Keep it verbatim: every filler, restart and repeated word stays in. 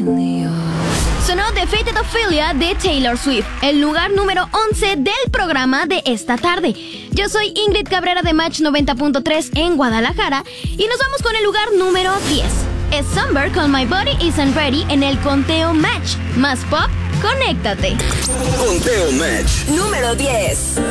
Sonó Defeated Ophelia de Taylor Swift, el lugar número once del programa de esta tarde. Yo soy Ingrid Cabrera de Match noventa punto tres en Guadalajara y nos vamos con el lugar número diez. Es Summer con My Body Isn't Ready en el conteo Match. Más pop, conéctate. Conteo Match número diez.